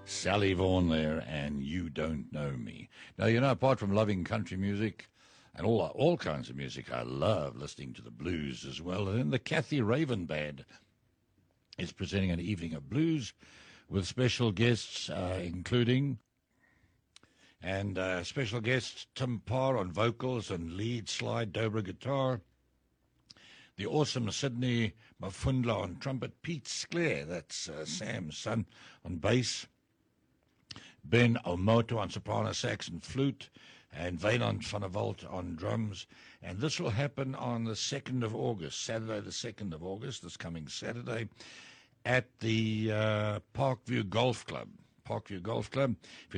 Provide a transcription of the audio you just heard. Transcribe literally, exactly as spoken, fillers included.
Sally Vaughan there, and You Don't Know Me. Now, you know, apart from loving country music and all all kinds of music, I love listening to the blues as well. And then the Kathy Raven Band is presenting an evening of blues with special guests, uh, including and uh, special guest Tim Parr on vocals and lead slide dobra guitar. The awesome Sydney Mafundla on trumpet. Pete Sclair, that's uh, Sam's son, on bass. Ben Omoto on soprano, sax and flute. And Wynand van der Walt on drums. And this will happen on the second of August, Saturday the second of August, this coming Saturday, at the uh, Parkview Golf Club. Parkview Golf Club. If